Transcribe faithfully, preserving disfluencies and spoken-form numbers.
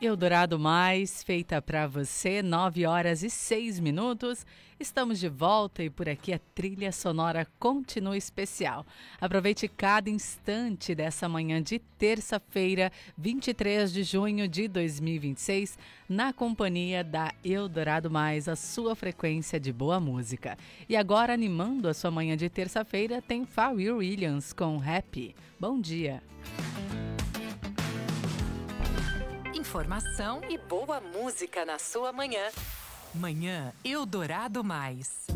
Eldorado Mais, feita para você, nove horas e seis minutos. Estamos de volta e por aqui a trilha sonora continua especial. Aproveite cada instante dessa manhã de terça-feira, vinte e três de junho de dois mil e vinte e seis, na companhia da Eldorado Mais, a sua frequência de boa música. E agora, animando a sua manhã de terça-feira, tem Pharrell Williams com Happy. Bom dia! Informação e boa música na sua manhã. Manhã Eldorado Mais.